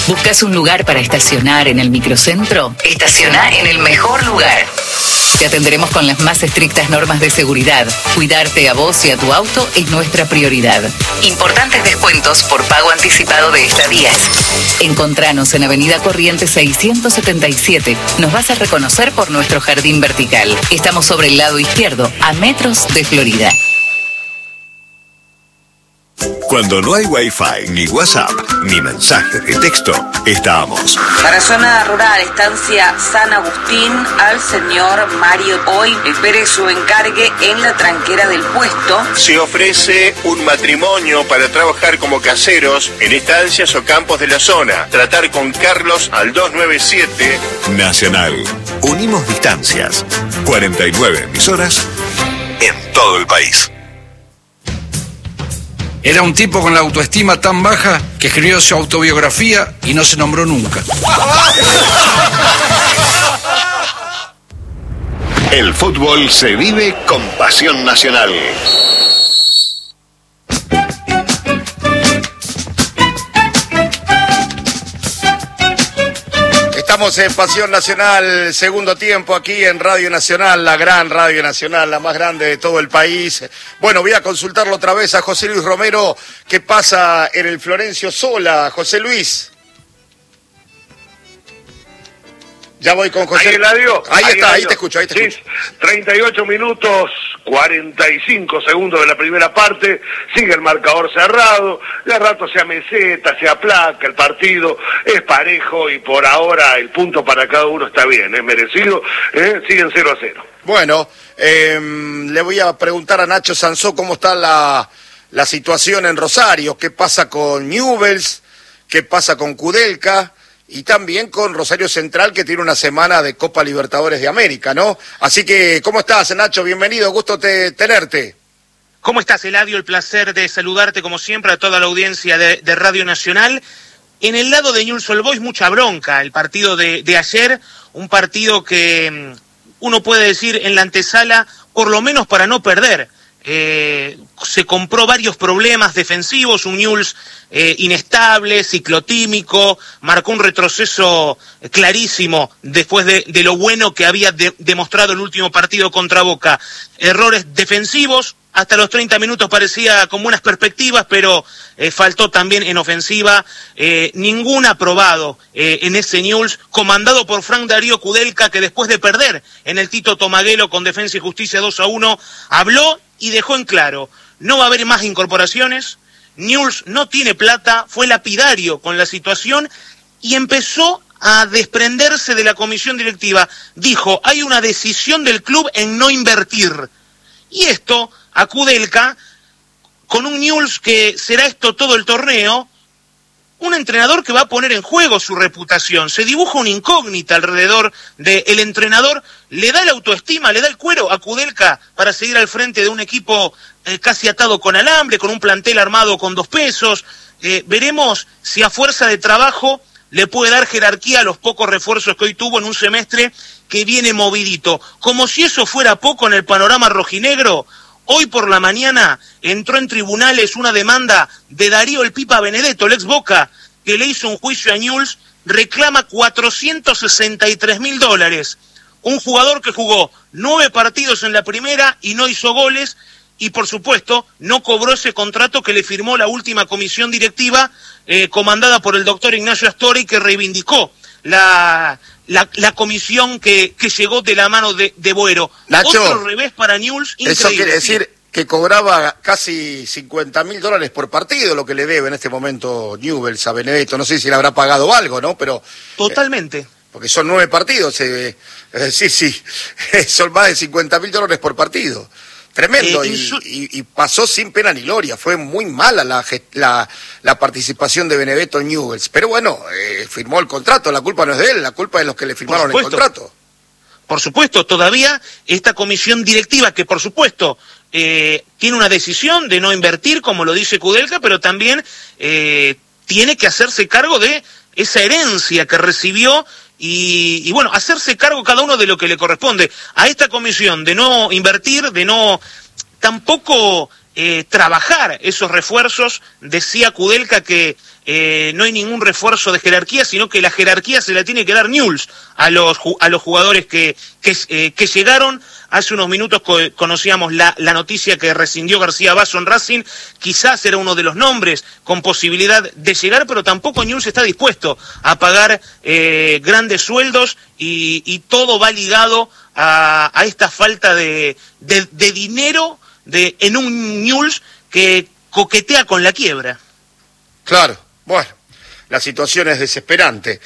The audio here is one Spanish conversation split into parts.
¿Buscas un lugar para estacionar en el microcentro? Estaciona en el mejor lugar. Te atenderemos con las más estrictas normas de seguridad. Cuidarte a vos y a tu auto es nuestra prioridad. Importantes descuentos por pago anticipado de estadías. Encontranos en Avenida Corrientes 677. Nos vas a reconocer por nuestro jardín vertical. Estamos sobre el lado izquierdo, a metros de Florida. Cuando no hay Wi-Fi, ni WhatsApp, ni mensajes de texto, estamos. Para zona rural, estancia San Agustín, al señor Mario Hoy. Espere su encargue en la tranquera del puesto. Se ofrece un matrimonio para trabajar como caseros en estancias o campos de la zona. Tratar con Carlos al 297. Nacional. Unimos distancias. 49 emisoras en todo el país. Era un tipo con la autoestima tan baja que escribió su autobiografía y no se nombró nunca. El fútbol se vive con pasión nacional. Estamos en Pasión Nacional, segundo tiempo aquí en Radio Nacional, la gran Radio Nacional, la más grande de todo el país. Bueno, voy a consultarlo otra vez a José Luis Romero, ¿qué pasa en el Florencio Sola? José Luis. Ya voy con José. Ahí, Eladio. Ahí está, ahí te escucho, ahí te escucho. 38 minutos, 45 segundos de la primera parte, sigue el marcador cerrado, de rato se ameseta, se aplaca el partido, es parejo y por ahora el punto para cada uno está bien, es merecido, siguen 0-0. Bueno, le voy a preguntar a Nacho Sansó cómo está la situación en Rosario, qué pasa con Newell's, qué pasa con Kudelka, y también con Rosario Central, que tiene una semana de Copa Libertadores de América, ¿no? Así que, ¿cómo estás, Nacho? Bienvenido, gusto tenerte. ¿Cómo estás, Eladio? El placer de saludarte, como siempre, a toda la audiencia de Radio Nacional. En el lado de Newell's Old Boys, mucha bronca. El partido de ayer, un partido que uno puede decir en la antesala, por lo menos para no perder. Se compró varios problemas defensivos, un Newell's inestable, ciclotímico, marcó un retroceso clarísimo después de lo bueno que había demostrado el último partido contra Boca. Errores defensivos, hasta los 30 minutos parecía con buenas perspectivas, pero faltó también en ofensiva, ningún aprobado en ese Newell's, comandado por Frank Darío Kudelka, que después de perder en el Tito Tomaguelo con Defensa y Justicia 2-1, habló y dejó en claro, no va a haber más incorporaciones, Newell's no tiene plata, fue lapidario con la situación y empezó a desprenderse de la comisión directiva. Dijo, hay una decisión del club en no invertir. Y esto, a Kudelka, con un Newell's que será esto todo el torneo, un entrenador que va a poner en juego su reputación. Se dibuja una incógnita alrededor del entrenador, le da la autoestima, le da el cuero a Kudelka para seguir al frente de un equipo casi atado con alambre, con un plantel armado con 2 pesos. Veremos si a fuerza de trabajo le puede dar jerarquía a los pocos refuerzos que hoy tuvo en un semestre que viene movidito. Como si eso fuera poco en el panorama rojinegro, hoy por la mañana entró en tribunales una demanda de Darío el Pipa Benedetto, el ex Boca, que le hizo un juicio a Newell's, reclama $463.000. Un jugador que jugó 9 partidos en la primera y no hizo goles, y por supuesto no cobró ese contrato que le firmó la última comisión directiva comandada por el doctor Ignacio Astori, que reivindicó la comisión que llegó de la mano de Boero. Nacho, otro revés para Newell's, increíble. Eso quiere decir que cobraba casi $50.000 por partido, lo que le debe en este momento Newell's a Benedetto. No sé si le habrá pagado algo, ¿no? Pero totalmente. Porque son 9 partidos, sí, son más de $50.000 por partido. Tremendo, y pasó sin pena ni gloria. Fue muy mala la participación de Benedetto en Newell's. Pero bueno, firmó el contrato, la culpa no es de él, la culpa es de los que le firmaron el contrato. Por supuesto, todavía esta comisión directiva, que por supuesto tiene una decisión de no invertir, como lo dice Kudelka, pero también tiene que hacerse cargo de esa herencia que recibió y bueno, hacerse cargo cada uno de lo que le corresponde. A esta comisión de no invertir, de no tampoco trabajar esos refuerzos. Decía Kudelka que no hay ningún refuerzo de jerarquía, sino que la jerarquía se la tiene que dar Newell's a los jugadores que llegaron. Hace unos minutos conocíamos la noticia que rescindió García Basso en Racing. Quizás era uno de los nombres con posibilidad de llegar, pero tampoco Newell's está dispuesto a pagar grandes sueldos, y todo va ligado a esta falta de dinero en un Newell's que coquetea con la quiebra. Claro, bueno, la situación es desesperante.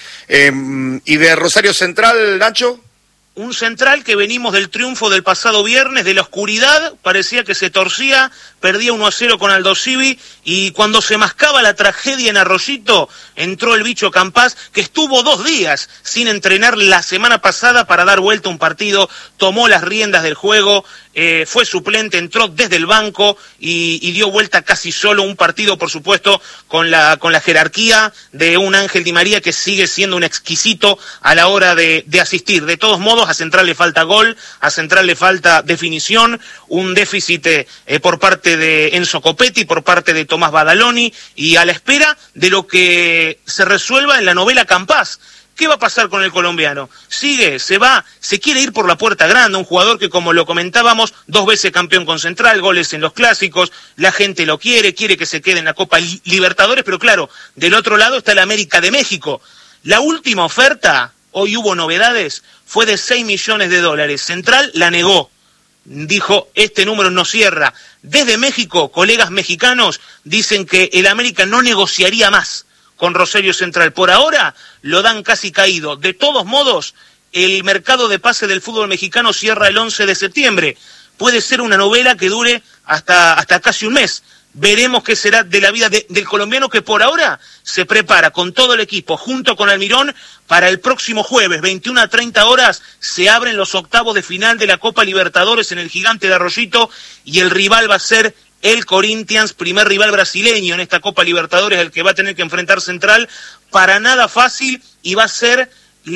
¿Y de Rosario Central, Nacho? Un Central que venimos del triunfo del pasado viernes, de la oscuridad, parecía que se torcía, perdía 1-0 con Aldosivi, y cuando se mascaba la tragedia en Arroyito, entró el bicho Campás, que estuvo 2 días sin entrenar la semana pasada para dar vuelta a un partido, tomó las riendas del juego, fue suplente, entró desde el banco y dio vuelta casi solo un partido, por supuesto, con la jerarquía de un Ángel Di María que sigue siendo un exquisito a la hora de asistir. De todos modos, a Central le falta gol, a Central le falta definición, un déficit por parte de Enzo Copetti, por parte de Tomás Badaloni, y a la espera de lo que se resuelva en la novela Campás. ¿Qué va a pasar con el colombiano? Sigue, se va, se quiere ir por la puerta grande, un jugador que, como lo comentábamos, 2 veces campeón con Central, goles en los clásicos, la gente lo quiere que se quede en la Copa Libertadores, pero claro, del otro lado está la América de México. La última oferta, hoy hubo novedades, fue de $6 millones. Central la negó, dijo, este número no cierra. Desde México, colegas mexicanos dicen que el América no negociaría más con Rosario Central. Por ahora lo dan casi caído. De todos modos, el mercado de pase del fútbol mexicano cierra el 11 de septiembre. Puede ser una novela que dure hasta casi un mes. Veremos qué será de la vida del colombiano, que por ahora se prepara con todo el equipo, junto con Almirón, para el próximo jueves, 21:30 horas, se abren los octavos de final de la Copa Libertadores en el Gigante de Arroyito, y el rival va a ser el Corinthians, primer rival brasileño en esta Copa Libertadores, el que va a tener que enfrentar Central. Para nada fácil, y va a ser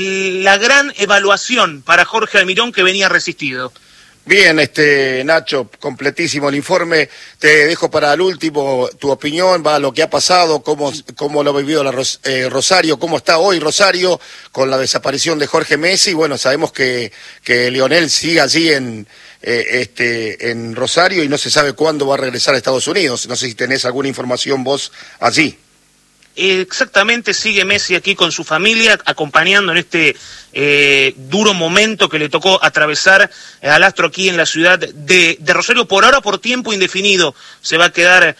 la gran evaluación para Jorge Almirón, que venía resistido. Bien, Nacho, completísimo el informe. Te dejo para el último tu opinión, va lo que ha pasado, cómo lo ha vivido Rosario, cómo está hoy Rosario con la desaparición de Jorge Messi. Bueno, sabemos que Lionel sigue allí en Rosario y no se sabe cuándo va a regresar a Estados Unidos. No sé si tenés alguna información vos allí. Exactamente, sigue Messi aquí con su familia, acompañando en este duro momento que le tocó atravesar al astro aquí en la ciudad de Rosario. Por ahora, por tiempo indefinido, se va a quedar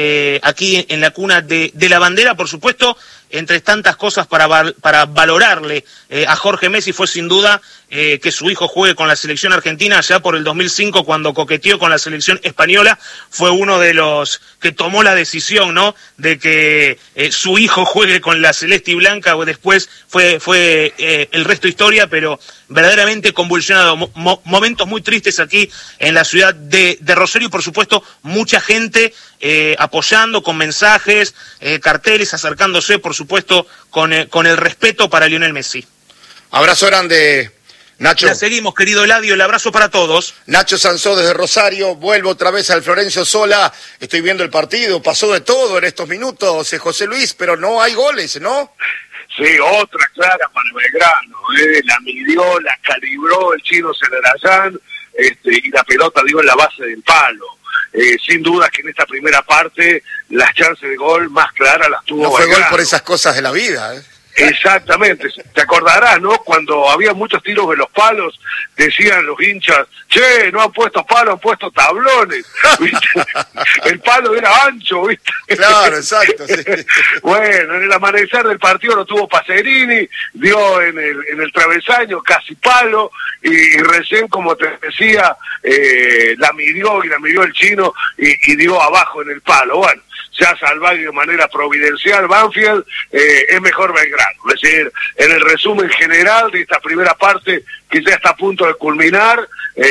aquí en la cuna de la bandera. Por supuesto, entre tantas cosas para valorarle a Jorge Messi, fue sin duda que su hijo juegue con la selección argentina. Ya por el 2005, cuando coqueteó con la selección española, fue uno de los que tomó la decisión, ¿no?, de que su hijo juegue con la celeste y blanca. Después fue el resto historia, pero verdaderamente convulsionado. Momentos muy tristes aquí en la ciudad de Rosario, y por supuesto mucha gente apoyando con mensajes, carteles, acercándose, por supuesto, con el respeto para Lionel Messi. Abrazo grande, Nacho. La seguimos, querido Eladio, el abrazo para todos. Nacho Sansó desde Rosario, vuelvo otra vez al Florencio Sola, estoy viendo el partido, pasó de todo en estos minutos, José Luis, pero no hay goles, ¿no? Sí, otra clara para Belgrano, la midió, la calibró el chino Celarayán, y la pelota dio en la base del palo. Sin duda que en esta primera parte las chances de gol más claras las tuvo No fue Belgrano. gol por esas cosas de la vida, Exactamente, te acordarás, ¿no? Cuando había muchos tiros de los palos, decían los hinchas, che, no han puesto palos, han puesto tablones, ¿viste? El palo era ancho, ¿viste? Claro, exacto, sí. Bueno, en el amanecer del partido lo tuvo Pacerini, dio en el travesaño casi palo, y recién, como te decía, la midió el chino y dio abajo en el palo. Bueno, se ha salvado de manera providencial Banfield, es mejor Belgrano. Es decir, en el resumen general de esta primera parte, que ya está a punto de culminar,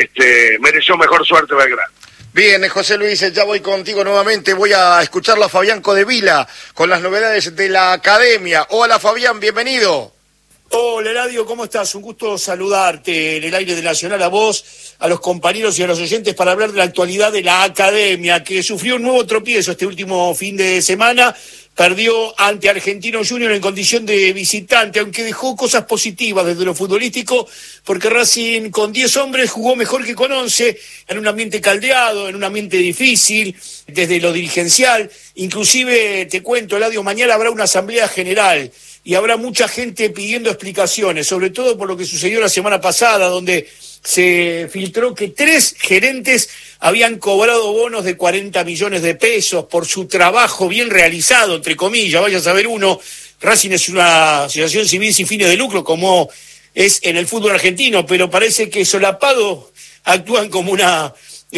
mereció mejor suerte Belgrano. Bien, José Luis, ya voy contigo nuevamente, voy a escucharlo a Fabián Codevila con las novedades de la academia. Hola Fabián, bienvenido. Hola, Eladio, ¿cómo estás? Un gusto saludarte en el aire de Nacional, a vos, a los compañeros y a los oyentes, para hablar de la actualidad de la Academia, que sufrió un nuevo tropiezo este último fin de semana. Perdió ante Argentino Junior en condición de visitante, aunque dejó cosas positivas desde lo futbolístico, porque Racing con 10 hombres jugó mejor que con 11, en un ambiente caldeado, en un ambiente difícil, desde lo dirigencial. Inclusive, te cuento, Eladio, mañana habrá una asamblea general y habrá mucha gente pidiendo explicaciones, sobre todo por lo que sucedió la semana pasada, donde se filtró que 3 gerentes habían cobrado bonos de 40 millones de pesos por su trabajo bien realizado, entre comillas. Vaya a saber uno, Racing es una asociación civil sin fines de lucro, como es en el fútbol argentino, pero parece que solapado actúan como una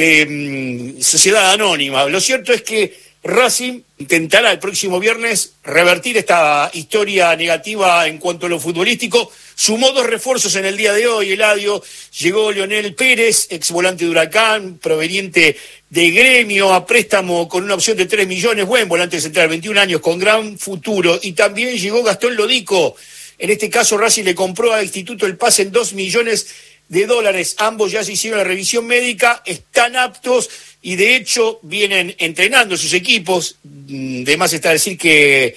sociedad anónima. Lo cierto es que Racing intentará el próximo viernes revertir esta historia negativa en cuanto a lo futbolístico. Sumó 2 refuerzos en el día de hoy, Eladio. Llegó Leonel Pérez, ex volante de Huracán, proveniente de Gremio, a préstamo con una opción de 3 millones, buen volante central, 21 años, con gran futuro. Y también llegó Gastón Lodico. En este caso, Racing le compró al Instituto el pase en $2 millones. Ambos ya se hicieron la revisión médica, están aptos y de hecho vienen entrenando sus equipos. De más está decir que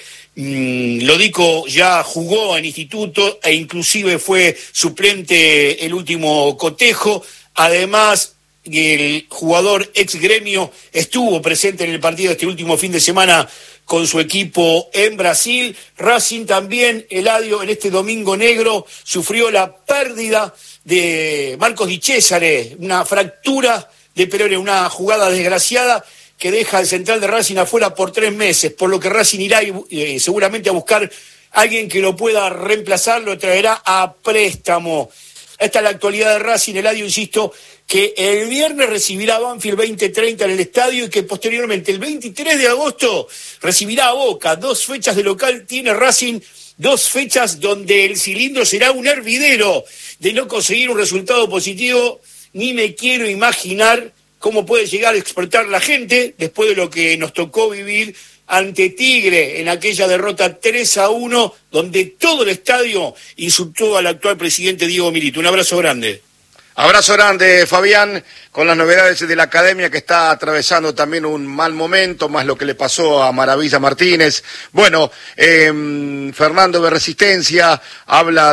Lodico ya jugó en Instituto e inclusive fue suplente el último cotejo. Además, el jugador ex Gremio estuvo presente en el partido este último fin de semana con su equipo en Brasil. Racing también, Eladio, en este domingo negro sufrió la pérdida de Marcos Di Cesare, una fractura de peroné, una jugada desgraciada que deja al central de Racing afuera por 3 meses, por lo que Racing irá seguramente a buscar a alguien que lo pueda reemplazar, lo traerá a préstamo. Esta es la actualidad de Racing, Eladio, insisto, que el viernes recibirá a Banfield 20:30 en el estadio y que posteriormente, el 23 de agosto, recibirá a Boca. 2 fechas de local tiene Racing, 2 fechas donde el cilindro será un hervidero. De no conseguir un resultado positivo, ni me quiero imaginar cómo puede llegar a explotar la gente después de lo que nos tocó vivir ante Tigre en aquella derrota 3-1, donde todo el estadio insultó al actual presidente Diego Milito. Un abrazo grande. Abrazo grande, Fabián, con las novedades de la Academia, que está atravesando también un mal momento, más lo que le pasó a Maravilla Martínez. Bueno, Fernando de Resistencia habla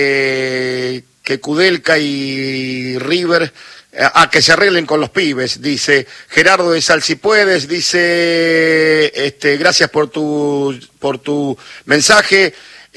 de que Kudelka y River a que se arreglen con los pibes, dice Gerardo de Sal, si puedes, dice gracias por tu mensaje,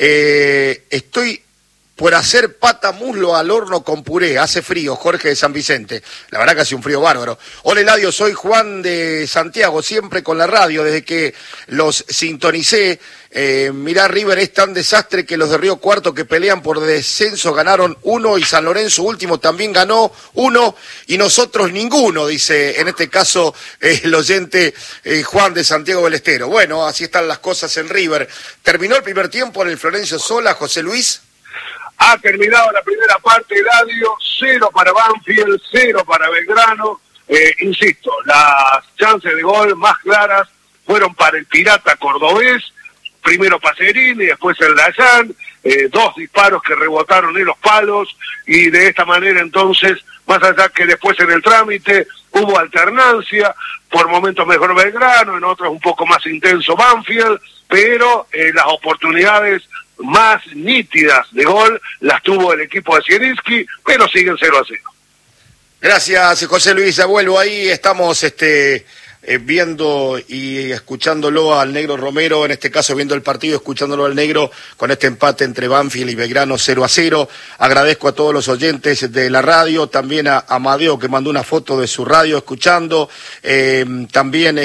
estoy por hacer pata muslo al horno con puré, hace frío, Jorge de San Vicente, la verdad que hace un frío bárbaro. Hola Eladio, soy Juan de Santiago, siempre con la radio, desde que los sintonicé. Mirá, River es tan desastre que los de Río Cuarto, que pelean por descenso, ganaron 1 y San Lorenzo último también ganó 1 y nosotros ninguno, dice en este caso el oyente Juan de Santiago del Estero. Bueno, así están las cosas en River. ¿Terminó el primer tiempo en el Florencio Sola, José Luis? Ha terminado la primera parte, Eladio, 0 para Banfield, 0 para Belgrano. Insisto, las chances de gol más claras fueron para el Pirata cordobés, primero Pacerini, después el Dayan, 2 disparos que rebotaron en los palos, y de esta manera entonces, más allá que después en el trámite hubo alternancia, por momentos mejor Belgrano, en otros un poco más intenso Banfield, pero las oportunidades más nítidas de gol las tuvo el equipo de Zielinski, pero siguen 0-0. Gracias, José Luis, ya vuelvo ahí, estamos viendo y escuchándolo al Negro Romero, en este caso viendo el partido, escuchándolo al Negro con este empate entre Banfield y Belgrano 0-0. Agradezco a todos los oyentes de la radio, también a Amadeo, que mandó una foto de su radio escuchando, también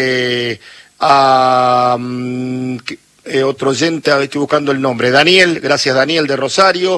a otro oyente, estoy buscando el nombre, Daniel, gracias Daniel de Rosario,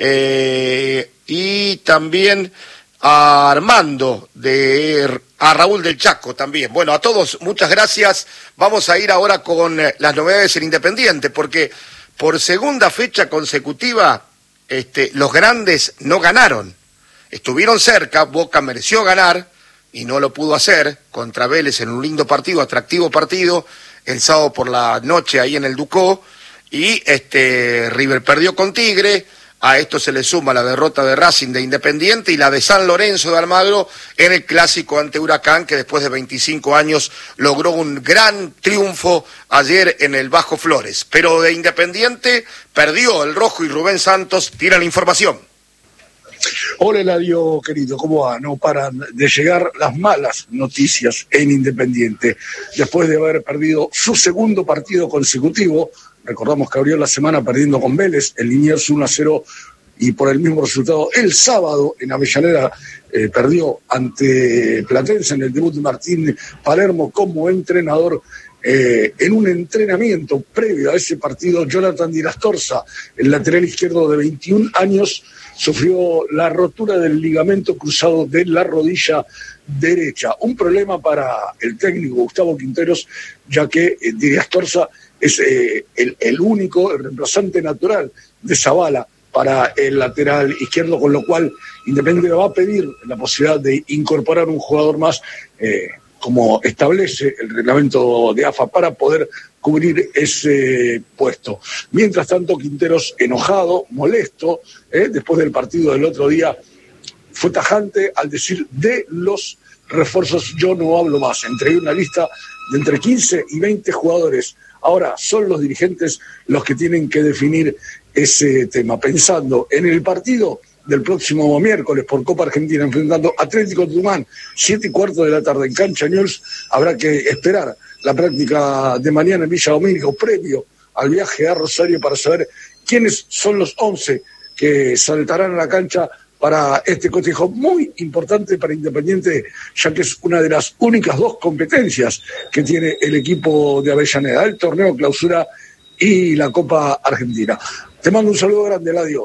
y también a Armando, a Raúl del Chaco también. Bueno, a todos, muchas gracias. Vamos a ir ahora con las novedades en Independiente, porque por segunda fecha consecutiva los grandes no ganaron. Estuvieron cerca, Boca mereció ganar y no lo pudo hacer contra Vélez en un lindo partido, atractivo partido, el sábado por la noche ahí en el Ducó, y River perdió con Tigre. A esto se le suma la derrota de Racing de Independiente y la de San Lorenzo de Almagro en el clásico ante Huracán, que después de 25 años logró un gran triunfo ayer en el Bajo Flores. Pero de Independiente perdió el rojo y Rubén Santos tira la información. Hola Eladio, querido, ¿cómo va? No paran de llegar las malas noticias en Independiente. Después de haber perdido su segundo partido consecutivo, recordamos que abrió la semana perdiendo con Vélez, en Liniers 1-0, y por el mismo resultado el sábado en Avellaneda perdió ante Platense en el debut de Martín Palermo como entrenador. En un entrenamiento previo a ese partido, Jonathan Di Rastorza, el lateral izquierdo de 21 años, sufrió la rotura del ligamento cruzado de la rodilla derecha. Un problema para el técnico Gustavo Quinteros, ya que Di Rastorza es el único, el reemplazante natural de Zavala para el lateral izquierdo, con lo cual Independiente va a pedir la posibilidad de incorporar un jugador más, como establece el reglamento de AFA, para poder cubrir ese puesto. Mientras tanto, Quinteros, enojado, molesto, después del partido del otro día, fue tajante al decir: de los refuerzos yo no hablo más. Entregué una lista de entre 15 y 20 jugadores. Ahora son los dirigentes los que tienen que definir ese tema. Pensando en el partido del próximo miércoles por Copa Argentina, enfrentando Atlético Tucumán, 7:15 de la tarde en Cancha Newell's, habrá que esperar la práctica de mañana en Villa Domínico, previo al viaje a Rosario, para saber quiénes son los 11 que saltarán a la cancha para este cotejo muy importante para Independiente, ya que es una de las únicas dos competencias que tiene el equipo de Avellaneda, el torneo clausura y la Copa Argentina. Te mando un saludo grande, Eladio.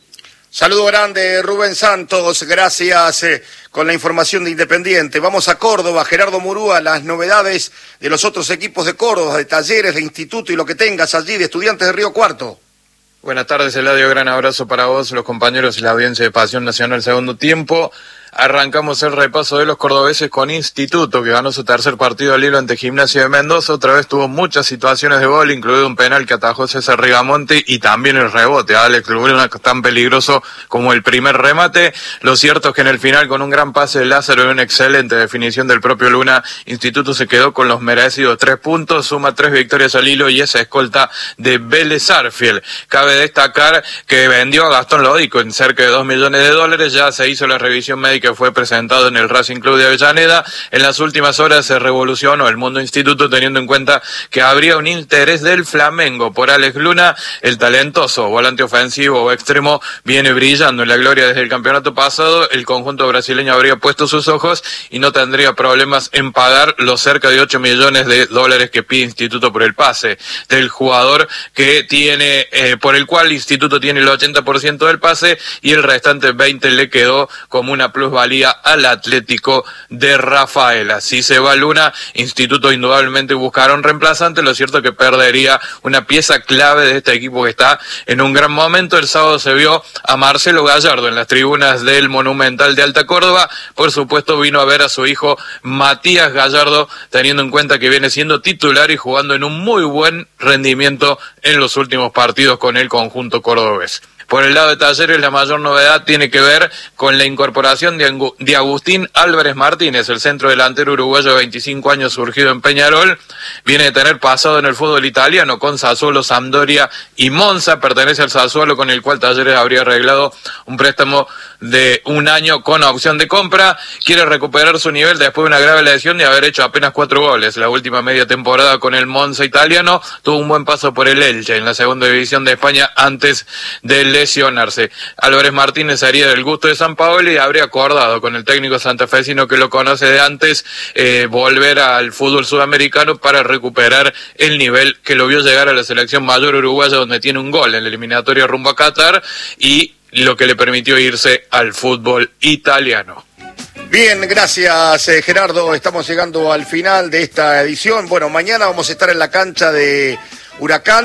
Saludo grande, Rubén Santos, gracias con la información de Independiente. Vamos a Córdoba, Gerardo Murúa, las novedades de los otros equipos de Córdoba, de Talleres, de Instituto y lo que tengas allí, de Estudiantes de Río Cuarto. Buenas tardes, Eladio, gran abrazo para vos, los compañeros y la audiencia de Pasión Nacional segundo tiempo. Arrancamos el repaso de los cordobeses con Instituto, que ganó su tercer partido al hilo ante Gimnasia de Mendoza. Otra vez tuvo muchas situaciones de gol, incluido un penal que atajó César Rigamonte y también el rebote. Alex Luna, tan peligroso como el primer remate. Lo cierto es que en el final, con un gran pase de Lázaro y una excelente definición del propio Luna, Instituto se quedó con los merecidos 3 puntos, suma 3 victorias al hilo y esa escolta de Vélez Sarsfield. Cabe destacar que vendió a Gastón Lodico en cerca de $2 millones. Ya se hizo la revisión médica que fue presentado en el Racing Club de Avellaneda. En las últimas horas se revolucionó el mundo Instituto, teniendo en cuenta que habría un interés del Flamengo por Alex Luna. El talentoso volante ofensivo o extremo viene brillando en la gloria desde el campeonato pasado. El conjunto brasileño habría puesto sus ojos y no tendría problemas en pagar los cerca de $8 millones que pide Instituto por el pase del jugador, que tiene por el cual Instituto tiene el 80% del pase y el restante 20% le quedó como una plusvalía al Atlético de Rafaela. Si se va Luna, Instituto indudablemente buscará un reemplazante. Lo cierto es que perdería una pieza clave de este equipo que está en un gran momento. El sábado se vio a Marcelo Gallardo en las tribunas del Monumental de Alta Córdoba. Por supuesto vino a ver a su hijo Matías Gallardo, teniendo en cuenta que viene siendo titular y jugando en un muy buen rendimiento en los últimos partidos con el conjunto cordobés. Por el lado de Talleres, la mayor novedad tiene que ver con la incorporación de Agustín Álvarez Martínez, el centro delantero uruguayo de 25 años surgido en Peñarol. Viene de tener pasado en el fútbol italiano con Sassuolo, Sampdoria y Monza. Pertenece al Sassuolo, con el cual Talleres habría arreglado un préstamo de 1 año con opción de compra. Quiere recuperar su nivel después de una grave lesión de haber hecho apenas 4 goles. La última media temporada con el Monza italiano. Tuvo un buen paso por el Elche en la segunda división de España antes del lesionarse. Álvarez Martínez haría del gusto de Sampaoli y habría acordado con el técnico santafesino, que lo conoce de antes, volver al fútbol sudamericano para recuperar el nivel que lo vio llegar a la selección mayor uruguaya, donde tiene un gol en la eliminatoria rumbo a Qatar, y lo que le permitió irse al fútbol italiano. Bien, gracias Gerardo. Estamos llegando al final de esta edición. Bueno, mañana vamos a estar en la cancha de Huracán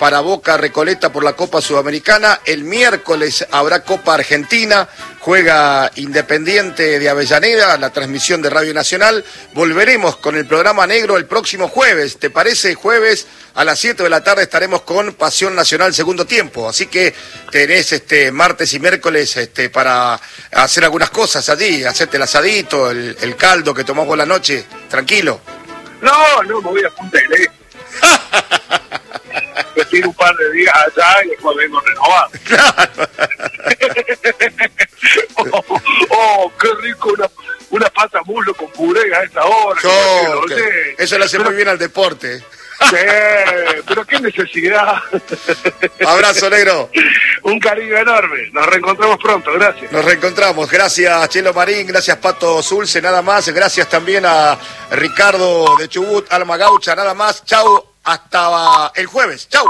para Boca Recoleta por la Copa Sudamericana. El miércoles habrá Copa Argentina, juega Independiente de Avellaneda, la transmisión de Radio Nacional. Volveremos con el programa negro el próximo jueves, ¿te parece? Jueves a las 7 de la tarde estaremos con Pasión Nacional segundo tiempo, así que tenés martes y miércoles para hacer algunas cosas allí, hacerte el asadito, el caldo que tomás por la noche, tranquilo. No, me voy a Punta del Este. Estoy un par de días allá y después vengo renovado. Claro. Qué rico una pata muslo con puré a esta hora. Eso le hace muy bien al deporte. Sí, pero qué necesidad. Abrazo, negro. Un cariño enorme. Nos reencontramos pronto, gracias. Nos reencontramos. Gracias, Chelo Marín. Gracias, Pato Zulce. Nada más. Gracias también a Ricardo de Chubut, Alma Gaucha. Nada más. Chau. Hasta el jueves. Chau.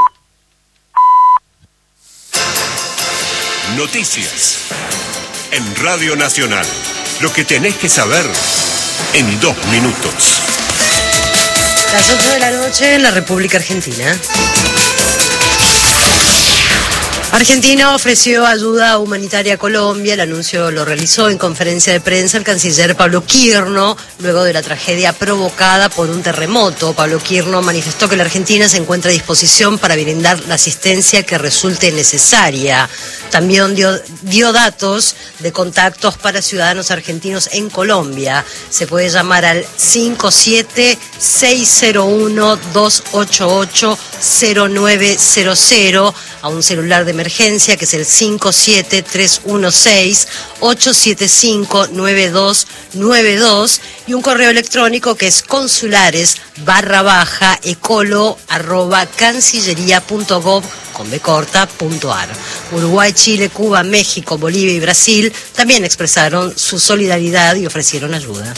Noticias. En Radio Nacional. Lo que tenés que saber en 2 minutos. Las 8 de la noche en la República Argentina. Argentina ofreció ayuda humanitaria a Colombia. El anuncio lo realizó en conferencia de prensa el canciller Pablo Quirno, luego de la tragedia provocada por un terremoto. Pablo Quirno manifestó que la Argentina se encuentra a disposición para brindar la asistencia que resulte necesaria. También dio datos de contactos para ciudadanos argentinos en Colombia. Se puede llamar al 57-601-288-0900 a un celular de emergencia que es el 57-316-875-9292 y un correo electrónico que es consulares_ecolo@cancillería.gov.ar. Uruguay, Chile, Cuba, México, Bolivia y Brasil también expresaron su solidaridad y ofrecieron ayuda.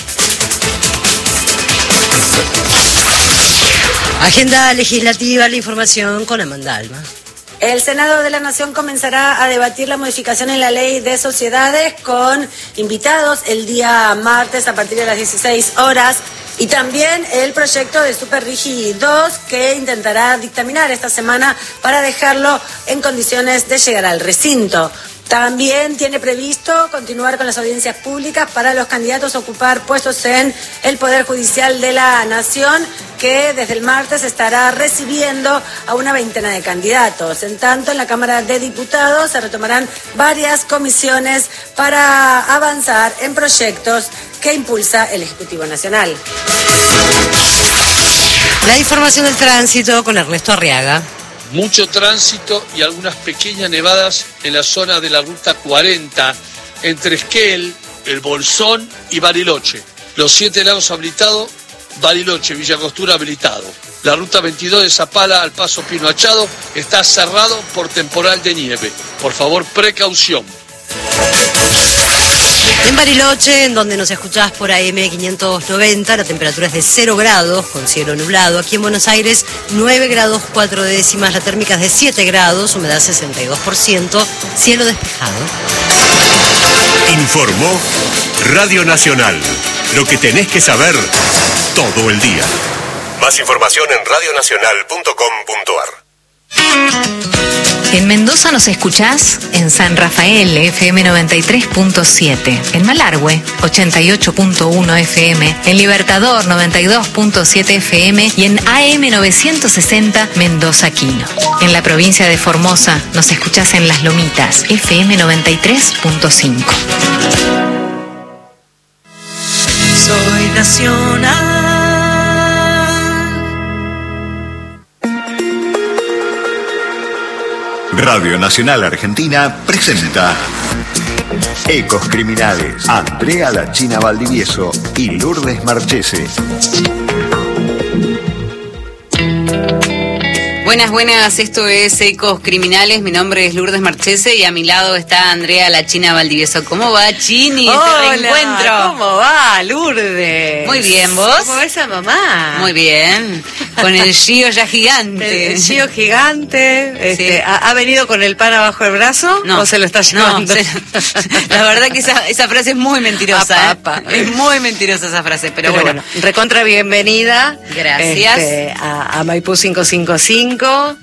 Agenda legislativa, la información con Amanda Alba. El Senado de la Nación comenzará a debatir la modificación en la ley de sociedades con invitados el día martes a partir de las 16 horas y también el proyecto de Super Rigi 2 que intentará dictaminar esta semana para dejarlo en condiciones de llegar al recinto. También tiene previsto continuar con las audiencias públicas para los candidatos a ocupar puestos en el Poder Judicial de la Nación, que desde el martes estará recibiendo a una veintena de candidatos. En tanto, en la Cámara de Diputados se retomarán varias comisiones para avanzar en proyectos que impulsa el Ejecutivo Nacional. La información del tránsito con Ernesto Arriaga. Mucho tránsito y algunas pequeñas nevadas en la zona de la ruta 40, entre Esquel, El Bolsón y Bariloche. Los 7 lagos habilitados, Bariloche, Villa Angostura habilitado. La ruta 22 de Zapala al Paso Pino Achado está cerrado por temporal de nieve. Por favor, precaución. En Bariloche, en donde nos escuchás por AM 590, la temperatura es de 0 grados, con cielo nublado. Aquí en Buenos Aires, 9 grados 4 décimas, la térmica es de 7 grados, humedad 62%, cielo despejado. Informó Radio Nacional. Lo que tenés que saber todo el día. Más información en radionacional.com.ar. En Mendoza nos escuchás en San Rafael, FM 93.7, en Malargüe, 88.1 FM, en Libertador, 92.7 FM y en AM 960, Mendoza Quino. En la provincia de Formosa nos escuchás en Las Lomitas, FM 93.5. Soy nacional. Radio Nacional Argentina presenta Ecos Criminales. Andrea La China Valdivieso y Lourdes Marchese. Buenas, esto es Ecos Criminales, mi nombre es Lourdes Marchese y a mi lado está Andrea La China Valdivieso. ¿Cómo va, Chini? Hola, Te reencuentro. ¿Cómo va, Lourdes? Muy bien, ¿vos? ¿Cómo ves a mamá? Muy bien, con el Gio ya gigante. El Gio gigante, Sí. ¿ha venido con el pan abajo del brazo? No. ¿O se lo está llevando? No, la verdad que esa frase es muy mentirosa. Apa. Es muy mentirosa esa frase, pero bueno. Recontra bienvenida. Gracias. A Maipú 555.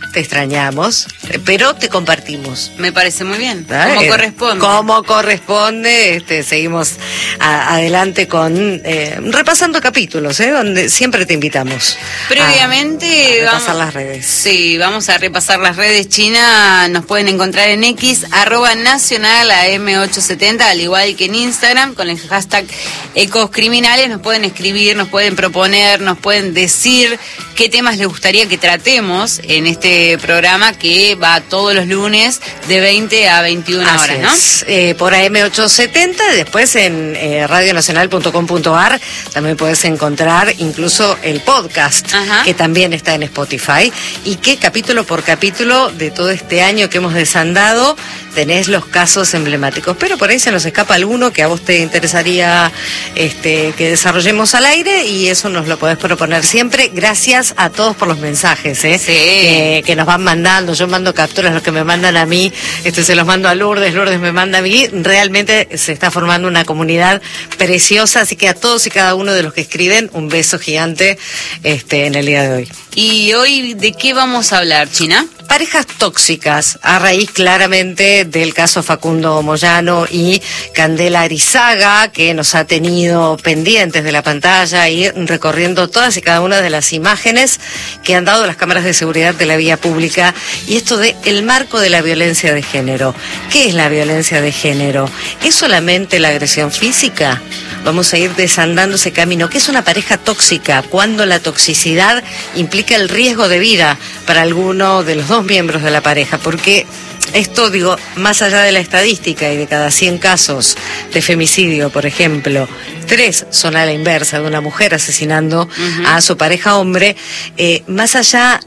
te extrañamos, pero te compartimos. Me parece muy bien, como corresponde. Como corresponde, seguimos adelante con repasando capítulos, donde siempre te invitamos. Previamente a repasar las redes. Sí, vamos a repasar las redes. China, nos pueden encontrar en X, @nacional AM870, al igual que en Instagram, con el hashtag Ecos Criminales. Nos pueden escribir, nos pueden proponer, nos pueden decir qué temas les gustaría que tratemos en este programa que va todos los lunes de 20 a 21 horas, ¿no? Por AM870, después en radionacional.com.ar también puedes encontrar incluso el podcast, que también está en Spotify, y que capítulo por capítulo de todo este año que hemos desandado tenés los casos emblemáticos, pero por ahí se nos escapa alguno que a vos te interesaría que desarrollemos al aire, y eso nos lo podés proponer siempre. Gracias a todos por los mensajes que nos van mandando. Yo mando capturas, los que me mandan a mí, se los mando a Lourdes, Lourdes me manda a mí. Realmente se está formando una comunidad preciosa, así que a todos y cada uno de los que escriben, un beso gigante en el día de hoy. ¿Y hoy de qué vamos a hablar, China? Parejas tóxicas, a raíz claramente del caso Facundo Moyano y Candela Arizaga, que nos ha tenido pendientes de la pantalla y recorriendo todas y cada una de las imágenes que han dado las cámaras de seguridad de la vía pública. Y esto de el marco de la violencia de género. ¿Qué es la violencia de género? ¿Es solamente la agresión física? Vamos a ir desandando ese camino. ¿Qué es una pareja tóxica? Cuando la toxicidad implica el riesgo de vida para alguno de los dos miembros de la pareja, porque esto, más allá de la estadística y de cada 100 casos de femicidio, por ejemplo, 3 son a la inversa, de una mujer asesinando a su pareja hombre, más allá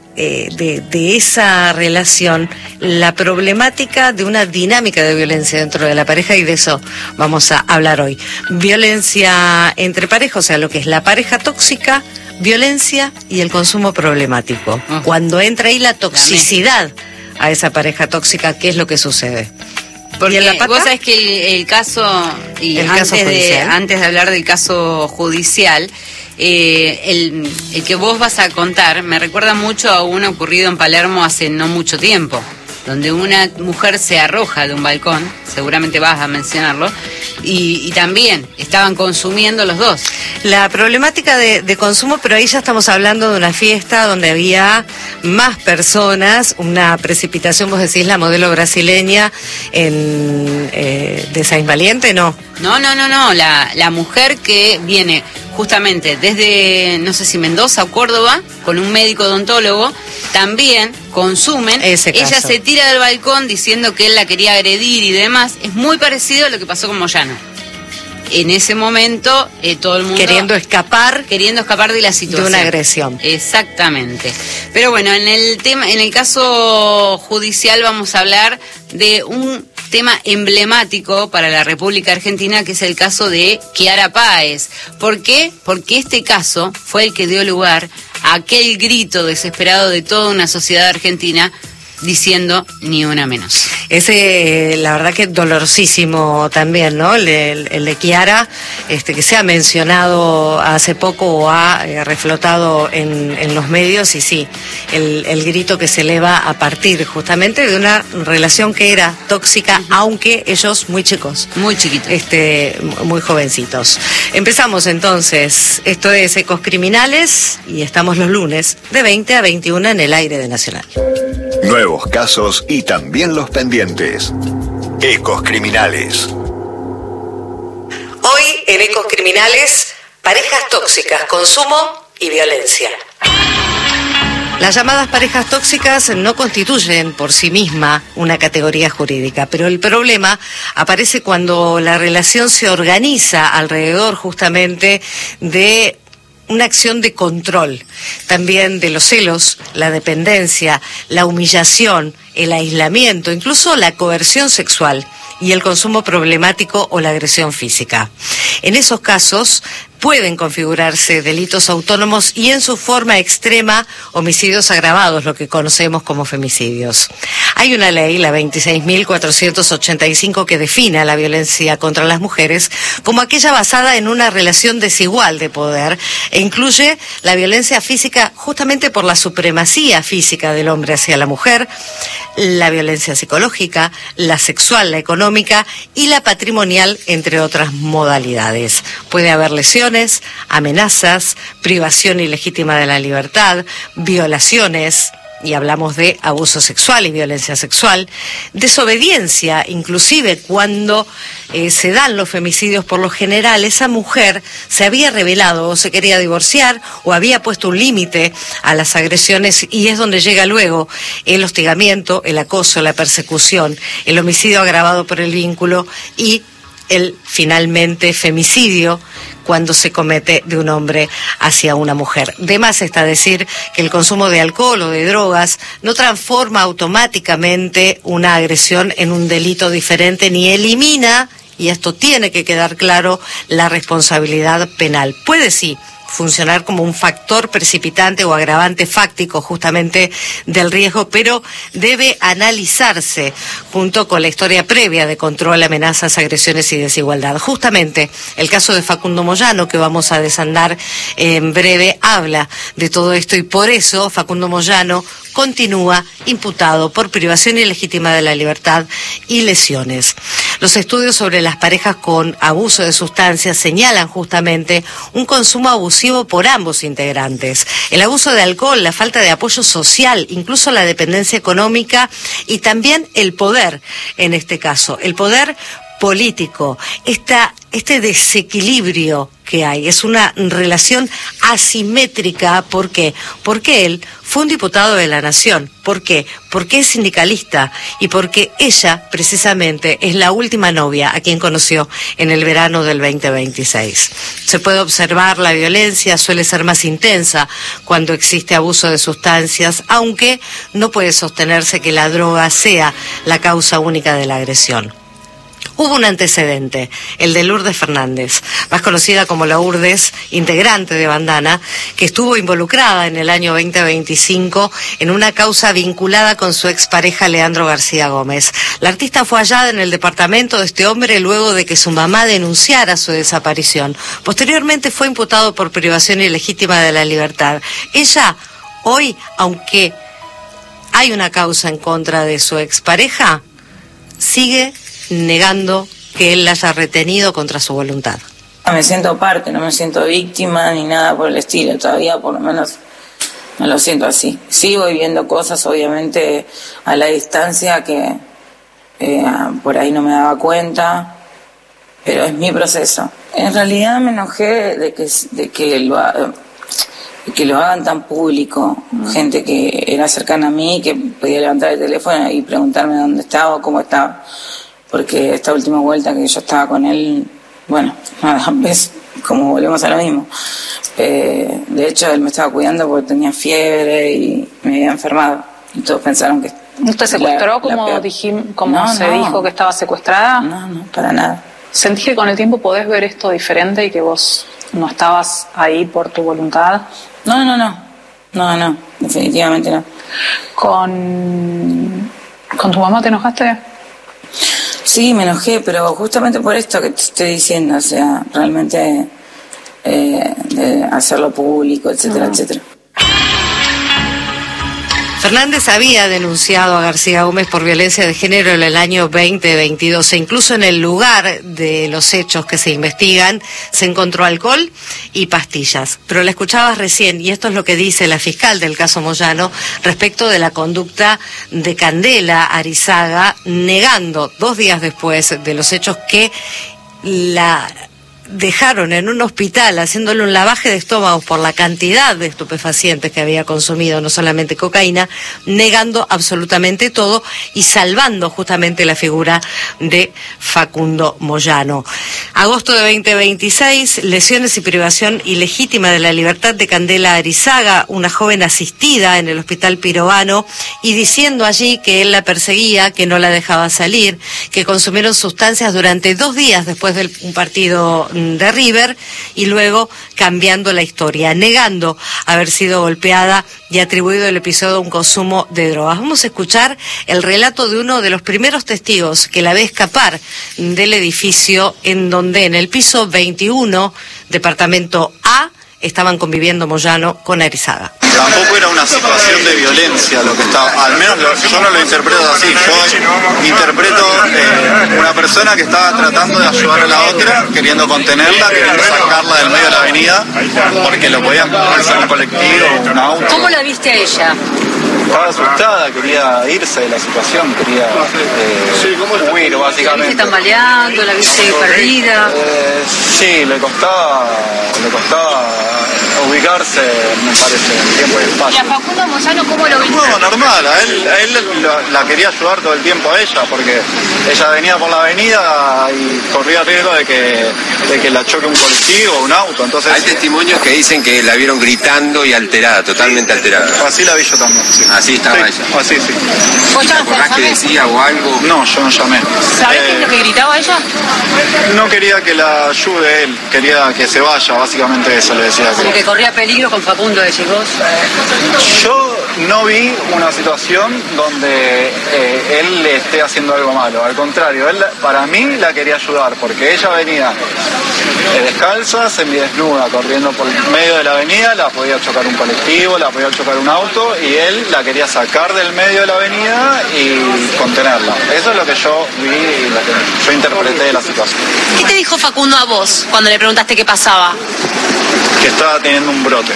de esa relación, la problemática de una dinámica de violencia dentro de la pareja, y de eso vamos a hablar hoy. Violencia entre pareja, o sea, lo que es la pareja tóxica, violencia y el consumo problemático. Cuando entra ahí la toxicidad a esa pareja tóxica, ¿qué es lo que sucede? Porque vos sabés que el caso, y antes de hablar del caso judicial, el que vos vas a contar me recuerda mucho a uno ocurrido en Palermo hace no mucho tiempo, donde una mujer se arroja de un balcón, seguramente vas a mencionarlo, y también estaban consumiendo los dos. La problemática de consumo, pero ahí ya estamos hablando de una fiesta donde había más personas, una precipitación, vos decís la modelo brasileña de Saint Valiente, ¿no? No, la mujer que viene justamente desde, no sé si Mendoza o Córdoba, con un médico odontólogo, también consumen. Ella se tira del balcón diciendo que él la quería agredir y demás. Es muy parecido a lo que pasó con Moyano. En ese momento, todo el mundo queriendo escapar de la situación, de una agresión. Exactamente. Pero bueno, en el caso judicial vamos a hablar de un tema emblemático para la República Argentina, que es el caso de Kiara Páez. ¿Por qué? Porque este caso fue el que dio lugar a aquel grito desesperado de toda una sociedad argentina diciendo ni una menos. Ese, la verdad que dolorosísimo también, ¿no? El de Kiara, que se ha mencionado hace poco o ha reflotado en los medios, y sí, el grito que se eleva a partir justamente de una relación que era tóxica, aunque ellos muy chicos. Muy chiquitos. Muy jovencitos. Empezamos entonces, esto es Ecos Criminales, y estamos los lunes de 20 a 21 en el aire de Nacional. Nuevos casos y también los pendientes. Ecos Criminales. Hoy en Ecos Criminales, parejas tóxicas, consumo y violencia. Las llamadas parejas tóxicas no constituyen por sí misma una categoría jurídica, pero el problema aparece cuando la relación se organiza alrededor justamente de una acción de control, también de los celos, la dependencia, la humillación, el aislamiento, incluso la coerción sexual y el consumo problemático o la agresión física. En esos casos pueden configurarse delitos autónomos y en su forma extrema homicidios agravados, lo que conocemos como femicidios. Hay una ley, la 26.485, que define a la violencia contra las mujeres como aquella basada en una relación desigual de poder e incluye la violencia física justamente por la supremacía física del hombre hacia la mujer, la violencia psicológica, la sexual, la económica y la patrimonial, entre otras modalidades. Puede haber lesiones, amenazas, privación ilegítima de la libertad, violaciones, y hablamos de abuso sexual y violencia sexual, desobediencia, inclusive cuando se dan los femicidios. Por lo general esa mujer se había rebelado o se quería divorciar o había puesto un límite a las agresiones, y es donde llega luego el hostigamiento, el acoso, la persecución, el homicidio agravado por el vínculo y el finalmente femicidio cuando se comete de un hombre hacia una mujer. De más está decir que el consumo de alcohol o de drogas no transforma automáticamente una agresión en un delito diferente ni elimina, y esto tiene que quedar claro, la responsabilidad penal. Puede sí funcionar como un factor precipitante o agravante fáctico justamente del riesgo, pero debe analizarse junto con la historia previa de control, amenazas, agresiones y desigualdad. Justamente el caso de Facundo Moyano, que vamos a desandar en breve, habla de todo esto, y por eso Facundo Moyano continúa imputado por privación ilegítima de la libertad y lesiones. Los estudios sobre las parejas con abuso de sustancias señalan justamente un consumo abusivo por ambos integrantes. El abuso de alcohol, la falta de apoyo social, incluso la dependencia económica y también el poder, en este caso, el poder político, este desequilibrio que hay. Es una relación asimétrica. ¿Por qué? Porque él fue un diputado de la Nación. ¿Por qué? Porque es sindicalista y porque ella, precisamente, es la última novia a quien conoció en el verano del 2026. Se puede observar la violencia, suele ser más intensa cuando existe abuso de sustancias, aunque no puede sostenerse que la droga sea la causa única de la agresión. Hubo un antecedente, el de Lourdes Fernández, más conocida como la Urdes, integrante de Bandana, que estuvo involucrada en el año 2025 en una causa vinculada con su expareja Leandro García Gómez. La artista fue hallada en el departamento de este hombre luego de que su mamá denunciara su desaparición. Posteriormente fue imputado por privación ilegítima de la libertad. Ella, hoy, aunque hay una causa en contra de su expareja, sigue negando que él la haya retenido contra su voluntad. Me siento parte, no me siento víctima ni nada por el estilo, todavía por lo menos no lo siento así. Sigo viviendo cosas, obviamente, a la distancia que por ahí no me daba cuenta, pero es mi proceso. En realidad me enojé de que lo hagan tan público, gente que era cercana a mí, que podía levantar el teléfono y preguntarme dónde estaba o cómo estaba. Porque esta última vuelta que yo estaba con él, bueno, ves como volvemos a lo mismo. De hecho, él me estaba cuidando porque tenía fiebre y me había enfermado. Y todos pensaron que... ¿No te secuestró como se dijo que estaba secuestrada? No, para nada. ¿Sentís que con el tiempo podés ver esto diferente y que vos no estabas ahí por tu voluntad? No, definitivamente no. ¿Con tu mamá te enojaste? Sí, me enojé, pero justamente por esto que te estoy diciendo, o sea, realmente de hacerlo público, etcétera, etcétera. Fernández había denunciado a García Gómez por violencia de género en el año 2022 e incluso en el lugar de los hechos que se investigan se encontró alcohol y pastillas. Pero la escuchabas recién y esto es lo que dice la fiscal del caso Moyano respecto de la conducta de Candela Arizaga, negando 2 días después de los hechos que la dejaron en un hospital haciéndole un lavaje de estómagos por la cantidad de estupefacientes que había consumido, no solamente cocaína, negando absolutamente todo y salvando justamente la figura de Facundo Moyano. Agosto de 2026, lesiones y privación ilegítima de la libertad de Candela Arizaga, una joven asistida en el hospital Pirovano, y diciendo allí que él la perseguía, que no la dejaba salir, que consumieron sustancias durante 2 días después de un partido de River y luego cambiando la historia, negando haber sido golpeada y atribuido el episodio a un consumo de drogas. Vamos a escuchar el relato de uno de los primeros testigos que la ve escapar del edificio en donde en el piso 21, departamento A, estaban conviviendo Moyano con Arizaga. Tampoco era una situación de violencia lo que estaba, al menos yo no lo interpreto así, yo interpreto una persona que estaba tratando de ayudar a la otra, queriendo contenerla, queriendo sacarla del medio de la avenida, porque lo podían ponerse en un colectivo, un auto. ¿Cómo la viste a ella? Estaba asustada, quería irse de la situación, quería huir básicamente. ¿La viste tambaleando? ¿La viste perdida? Sí, le costaba ubicarse, me parece, en tiempo y espacio. ¿Y a Facundo Moyano cómo lo viste? No, normal, a él la quería ayudar todo el tiempo a ella, porque ella venía por la avenida y corría riesgo de que la choque un colectivo o un auto, entonces... Hay testimonios que dicen que la vieron gritando y alterada, totalmente alterada. Así la vi yo también, sí. Así estaba ella. Así, sí. ¿Vos ¿Te acordás que decía o algo? No, yo no llamé. ¿Sabés qué es lo que gritaba ella? No quería que la ayude él, quería que se vaya, básicamente eso le decía. Como que corría peligro con Facundo, decís vos. Yo no vi una situación donde él le esté haciendo algo malo, al contrario, él para mí la quería ayudar, porque ella venía descalza, semidesnuda, corriendo por el medio de la avenida, la podía chocar un colectivo, la podía chocar un auto, y él la quería sacar del medio de la avenida y contenerla. Eso es lo que yo vi y lo que yo interpreté de la situación. ¿Qué te dijo Facundo a vos cuando le preguntaste qué pasaba? Que estaba teniendo un brote.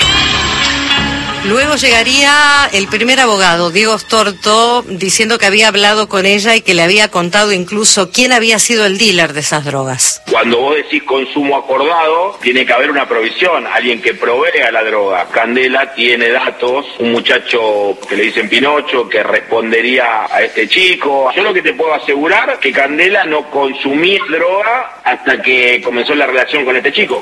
Luego llegaría el primer abogado, Diego Storto, diciendo que había hablado con ella y que le había contado incluso quién había sido el dealer de esas drogas. Cuando vos decís consumo acordado, tiene que haber una provisión, alguien que provea la droga. Candela tiene datos, un muchacho que le dicen Pinocho, que respondería a este chico. Yo lo que te puedo asegurar es que Candela no consumía droga hasta que comenzó la relación con este chico.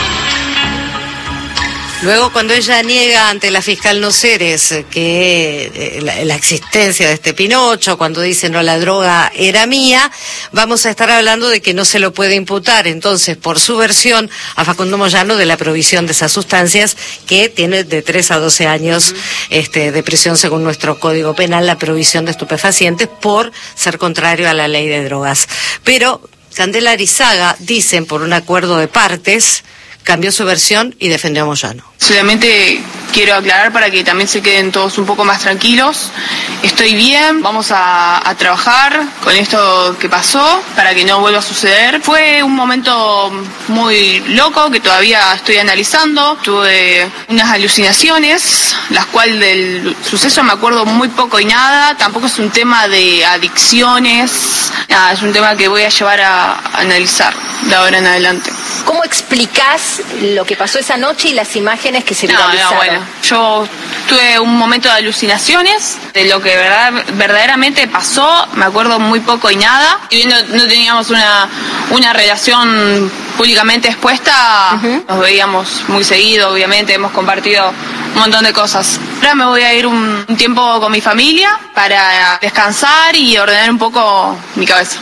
Luego, cuando ella niega ante la fiscal Noceres que la existencia de este Pinocho, cuando dice no, la droga era mía, vamos a estar hablando de que no se lo puede imputar, entonces, por su versión, a Facundo Moyano de la provisión de esas sustancias, que tiene de 3 a 12 años de prisión según nuestro Código Penal, la provisión de estupefacientes por ser contrario a la ley de drogas. Pero Candela Arizaga, dicen por un acuerdo de partes, cambió su versión y defendió a Moyano. Solamente quiero aclarar para que también se queden todos un poco más tranquilos. Estoy bien, vamos a trabajar con esto que pasó para que no vuelva a suceder. Fue un momento muy loco que todavía estoy analizando. Tuve unas alucinaciones, las cuales del suceso me acuerdo muy poco y nada. Tampoco es un tema de adicciones, nada, es un tema que voy a llevar a analizar de ahora en adelante. ¿Cómo explicás lo que pasó esa noche y las imágenes que se viralizaron? Bueno, yo tuve un momento de alucinaciones de lo que verdaderamente pasó, me acuerdo muy poco y nada. Y no teníamos una relación públicamente expuesta, nos veíamos muy seguido, obviamente, hemos compartido un montón de cosas. Ahora me voy a ir un tiempo con mi familia para descansar y ordenar un poco mi cabeza.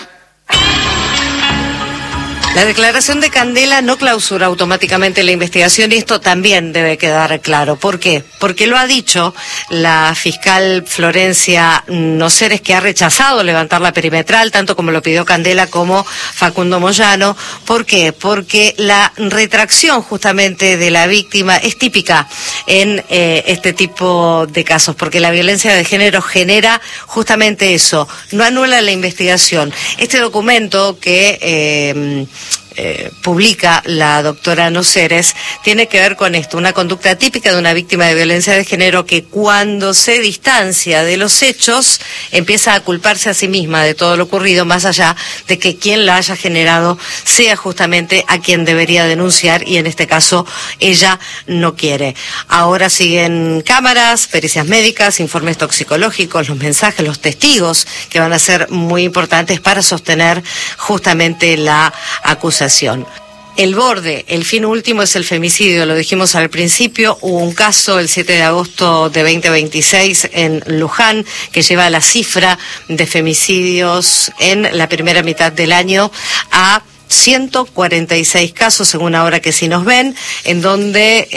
La declaración de Candela no clausura automáticamente la investigación y esto también debe quedar claro. ¿Por qué? Porque lo ha dicho la fiscal Florencia Noceres, que ha rechazado levantar la perimetral, tanto como lo pidió Candela como Facundo Moyano. ¿Por qué? Porque la retracción justamente de la víctima es típica en este tipo de casos, porque la violencia de género genera justamente eso, no anula la investigación. Este documento que publica la doctora Noceres tiene que ver con esto, una conducta típica de una víctima de violencia de género que cuando se distancia de los hechos empieza a culparse a sí misma de todo lo ocurrido, más allá de que quien la haya generado sea justamente a quien debería denunciar, y en este caso ella no quiere. Ahora siguen cámaras, pericias médicas, informes toxicológicos, los mensajes, los testigos que van a ser muy importantes para sostener justamente la acusación. El borde, el fin último es el femicidio, lo dijimos al principio. Hubo un caso el 7 de agosto de 2026 en Luján que lleva la cifra de femicidios en la primera mitad del año a 146 casos, según ahora que sí nos ven, en donde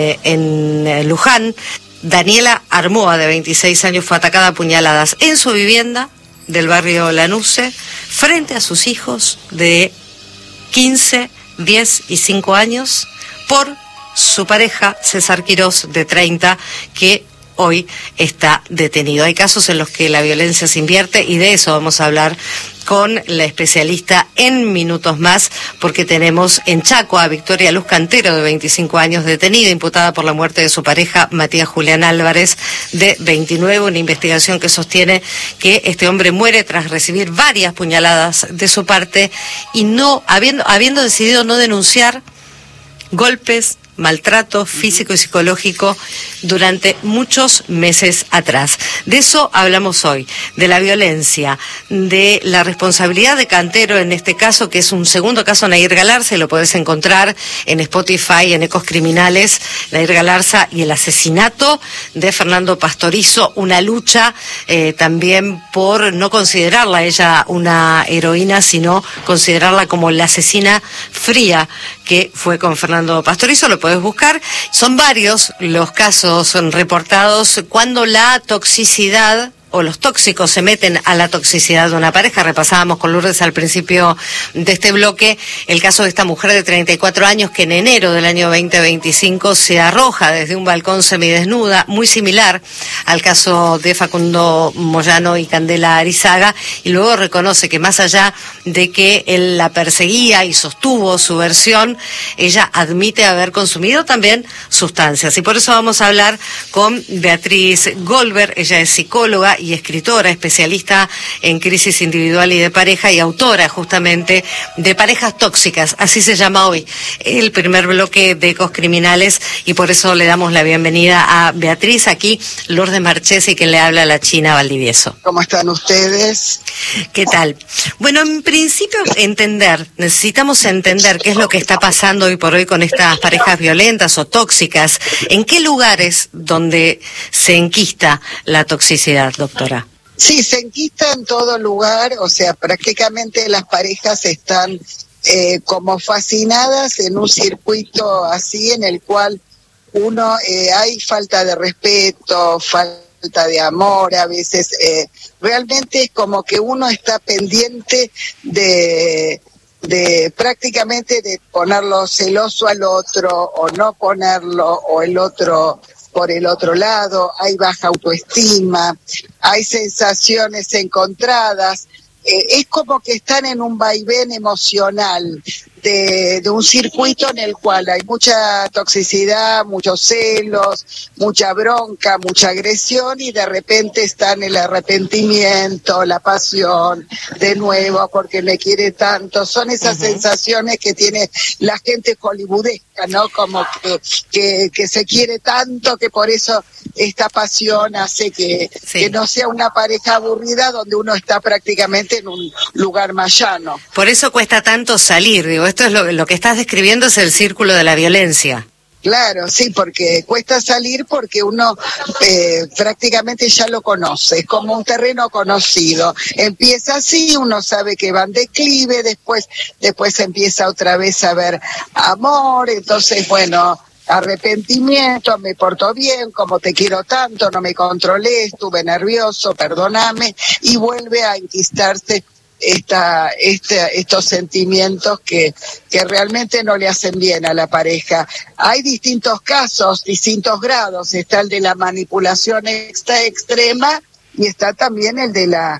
en Luján, Daniela Armoa, de 26 años, fue atacada a puñaladas en su vivienda del barrio Lanuse, frente a sus hijos de 15, 10 y 5 años, por su pareja, César Quirós, de 30, que hoy está detenido. Hay casos en los que la violencia se invierte y de eso vamos a hablar con la especialista en minutos más, porque tenemos en Chaco a Victoria Luz Cantero, de 25 años, detenida, imputada por la muerte de su pareja, Matías Julián Álvarez, de 29, una investigación que sostiene que este hombre muere tras recibir varias puñaladas de su parte y no habiendo decidido no denunciar golpes, maltrato físico y psicológico durante muchos meses atrás. De eso hablamos hoy, de la violencia, de la responsabilidad de Cantero en este caso, que es un segundo caso, Nair Galarza, y lo podés encontrar en Spotify, en Ecos Criminales, Nair Galarza y el asesinato de Fernando Pastorizo, una lucha también por no considerarla a ella una heroína, sino considerarla como la asesina fría que fue con Fernando Pastorizo. Lo podés buscar. Son varios los casos reportados cuando la toxicidad o los tóxicos se meten a la toxicidad de una pareja. Repasábamos con Lourdes al principio de este bloque el caso de esta mujer de 34 años que en enero del año 2025 se arroja desde un balcón semidesnuda, muy similar al caso de Facundo Moyano y Candela Arizaga, y luego reconoce que más allá de que él la perseguía y sostuvo su versión, ella admite haber consumido también sustancias. Y por eso vamos a hablar con Beatriz Goldberg. Ella es psicóloga y escritora, especialista en crisis individual y de pareja y autora justamente de Parejas Tóxicas, así se llama hoy el primer bloque de Ecos Criminales, y por eso le damos la bienvenida a Beatriz. Aquí Lourdes Marchesi, que le habla, la China Valdivieso. ¿Cómo están ustedes? ¿Qué tal? Bueno, en principio necesitamos entender qué es lo que está pasando hoy por hoy con estas parejas violentas o tóxicas. ¿En qué lugares donde se enquista la toxicidad, doctora? Sí, se enquista en todo lugar, o sea, prácticamente las parejas están como fascinadas en un circuito así en el cual hay falta de respeto, falta de amor, a veces realmente es como que uno está pendiente de prácticamente de ponerlo celoso al otro o no ponerlo, o el otro por el otro lado, hay baja autoestima, hay sensaciones encontradas, es como que están en un vaivén emocional de un circuito en el cual hay mucha toxicidad, muchos celos, mucha bronca, mucha agresión, y de repente están el arrepentimiento, la pasión, de nuevo, porque me quiere tanto. Son esas sensaciones que tiene la gente hollywoodesca, ¿no? Como que se quiere tanto que por eso esta pasión hace que no sea una pareja aburrida donde uno está prácticamente en un lugar más llano. Por eso cuesta tanto salir, digo, esto es lo que estás describiendo, es el círculo de la violencia. Claro, sí, porque cuesta salir porque uno prácticamente ya lo conoce, es como un terreno conocido. Empieza así, uno sabe que va en declive, después empieza otra vez a haber amor, entonces bueno, arrepentimiento, me porto bien, como te quiero tanto, no me controlé, estuve nervioso, perdóname, y vuelve a enquistarse estos sentimientos que realmente no le hacen bien a la pareja. Hay distintos casos, distintos grados, está el de la manipulación extrema y está también el de la,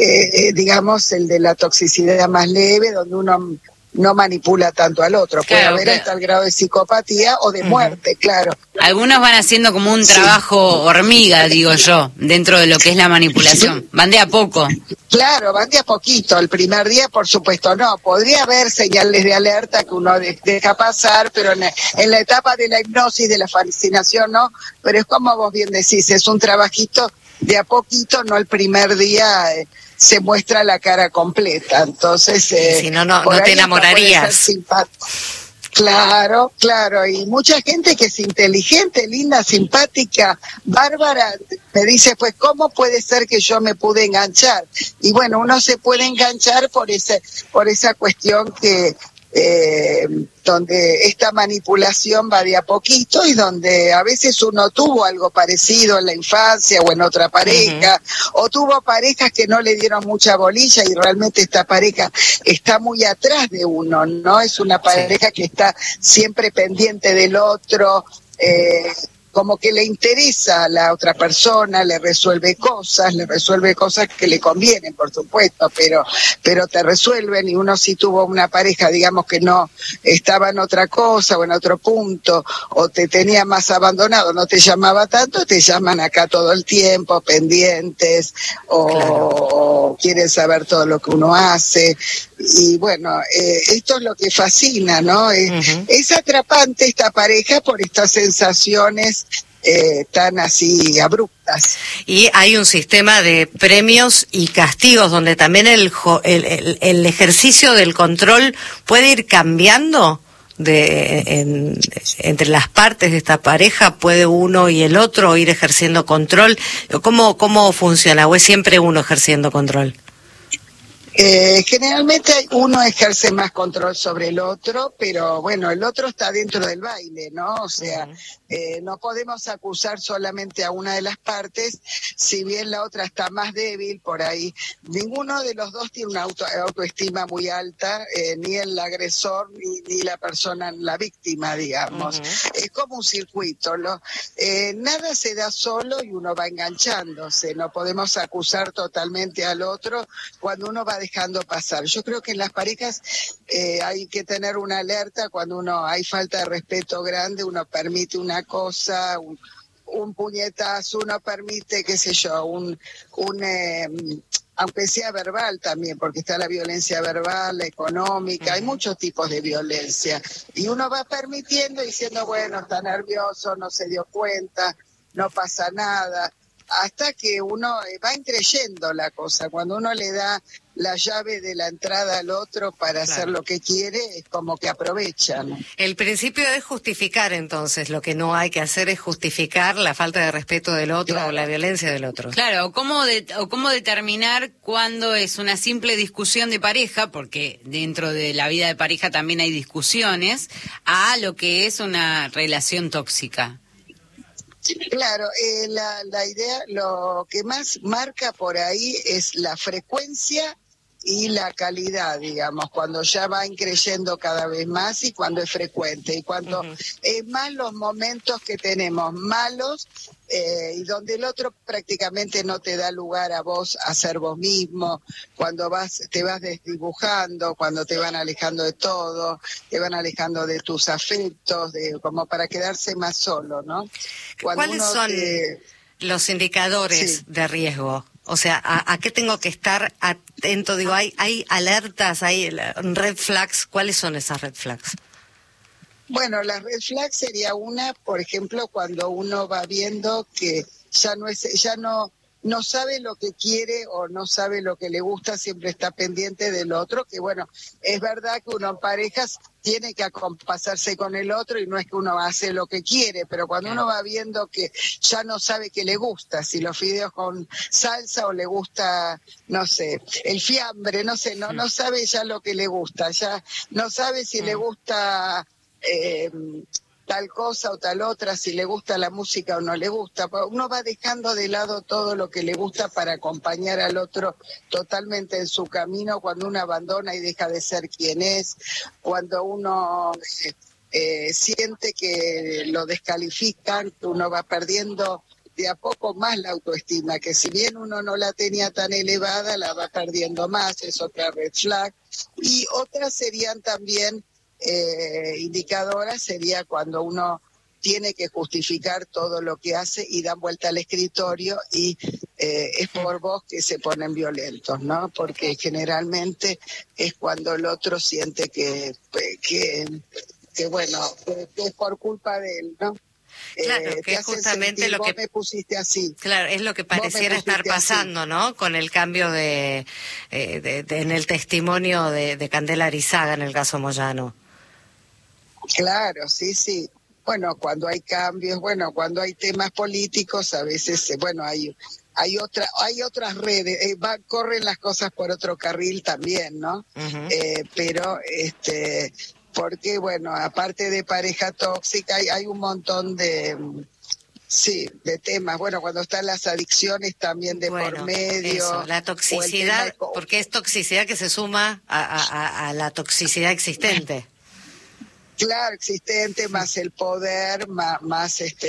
el de la toxicidad más leve, donde uno no manipula tanto al otro. Puede haber hasta el grado de psicopatía o de muerte, claro. Algunos van haciendo como un trabajo hormiga, digo yo, dentro de lo que es la manipulación. Van de a poco. Claro, van de a poquito. El primer día, por supuesto, no. Podría haber señales de alerta que uno deja pasar, pero en la etapa de la hipnosis, de la fascinación, no. Pero es como vos bien decís, es un trabajito de a poquito, no el primer día se muestra la cara completa. Entonces, si no te enamorarías. Claro, claro, y mucha gente que es inteligente, linda, simpática, bárbara, me dice, pues, ¿cómo puede ser que yo me pude enganchar? Y bueno, uno se puede enganchar por esa cuestión que donde esta manipulación va de a poquito y donde a veces uno tuvo algo parecido en la infancia o en otra pareja, o tuvo parejas que no le dieron mucha bolilla y realmente esta pareja está muy atrás de uno, ¿no? Es una pareja que está siempre pendiente del otro, como que le interesa a la otra persona, le resuelve cosas que le convienen, por supuesto, pero te resuelven, y uno si tuvo una pareja, digamos, que no estaba en otra cosa o en otro punto, o te tenía más abandonado, no te llamaba tanto, te llaman acá todo el tiempo, pendientes, o quieren saber todo lo que uno hace, y bueno, esto es lo que fascina, ¿no? Es atrapante esta pareja por estas sensaciones tan así abruptas. Y hay un sistema de premios y castigos donde también el ejercicio del control puede ir cambiando entre las partes de esta pareja. ¿Puede uno y el otro ir ejerciendo control? ¿Cómo funciona? ¿O es siempre uno ejerciendo control? Generalmente uno ejerce más control sobre el otro, pero bueno, el otro está dentro del baile, ¿no? O sea, no podemos acusar solamente a una de las partes, si bien la otra está más débil por ahí. Ninguno de los dos tiene una autoestima muy alta, ni el agresor ni la persona, la víctima, digamos. Es como un circuito, ¿no? Nada se da solo y uno va enganchándose, no podemos acusar totalmente al otro cuando uno va dejando pasar. Yo creo que en las parejas hay que tener una alerta cuando hay falta de respeto grande, uno permite una cosa, un puñetazo, uno permite, qué sé yo, aunque sea verbal también, porque está la violencia verbal, la económica, hay muchos tipos de violencia, y uno va permitiendo diciendo, bueno, está nervioso, no se dio cuenta, no pasa nada, hasta que uno va creyendo la cosa. Cuando uno le da la llave de la entrada al otro para hacer lo que quiere, es como que aprovecha, ¿no? El principio es justificar, entonces. Lo que no hay que hacer es justificar la falta de respeto del otro o la violencia del otro. Claro, cómo determinar cuándo es una simple discusión de pareja, porque dentro de la vida de pareja también hay discusiones, a lo que es una relación tóxica. Claro, la idea, lo que más marca por ahí es la frecuencia y la calidad, digamos, cuando ya van creyendo cada vez más y cuando es frecuente, y cuando es más los momentos que tenemos malos, y donde el otro prácticamente no te da lugar a vos a ser vos mismo, cuando te vas desdibujando, cuando te van alejando de todo, te van alejando de tus afectos, como para quedarse más solo, ¿no? ¿Cuáles son los indicadores de riesgo? O sea, ¿a qué tengo que estar atento? Digo, hay alertas, hay red flags. ¿Cuáles son esas red flags? Bueno, la red flag sería una, por ejemplo, cuando uno va viendo que ya no sabe lo que quiere o no sabe lo que le gusta, siempre está pendiente del otro, que bueno, es verdad que uno en parejas tiene que acompasarse con el otro y no es que uno hace lo que quiere, pero cuando uno va viendo que ya no sabe qué le gusta, si los fideos con salsa o le gusta, no sé, el fiambre, no sé, no sabe ya lo que le gusta, ya no sabe si le gusta tal cosa o tal otra, si le gusta la música o no le gusta. Uno va dejando de lado todo lo que le gusta para acompañar al otro totalmente en su camino, cuando uno abandona y deja de ser quien es, cuando uno siente que lo descalifican, que uno va perdiendo de a poco más la autoestima, que si bien uno no la tenía tan elevada, la va perdiendo más, es otra red flag. Y otras serían también indicadoras, sería cuando uno tiene que justificar todo lo que hace y dan vuelta al escritorio y es por vos que se ponen violentos, ¿no? Porque generalmente es cuando el otro siente que bueno, que es por culpa de él, ¿no? Claro, que es justamente lo que me pusiste así. Claro, es lo que pareciera estar pasando, así, ¿no? Con el cambio en el testimonio de Candela Arizaga en el caso Moyano. Claro, sí, sí. Bueno, cuando hay cambios, bueno, cuando hay temas políticos, a veces, bueno, hay otras redes, corren las cosas por otro carril también, ¿no? Pero, porque, bueno, aparte de pareja tóxica, hay un montón de temas. Bueno, cuando están las adicciones también de por medio. Eso, la toxicidad, porque es toxicidad que se suma a la toxicidad existente. Claro, existente, más el poder, más